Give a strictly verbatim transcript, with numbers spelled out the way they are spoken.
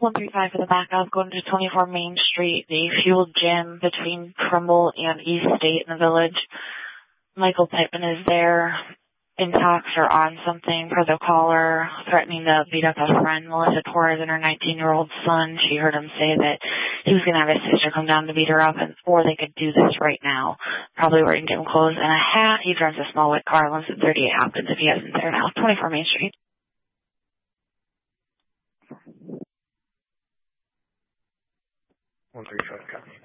one three five for the backup, going to twenty-four Main Street, the Fuel Gym between Trumbull and East State in the Village. Michael Pittman is there, in talks or on something per the caller, threatening to beat up a friend, Melissa Torres, and her nineteen-year-old son. She heard him say that he was going to have his sister come down to beat her up, and or they could do this right now. Probably wearing gym clothes and a hat. He drives a small white car, lives at thirty-eight Hopkins if he hasn't there now. twenty-four Main Street. one three five, copy.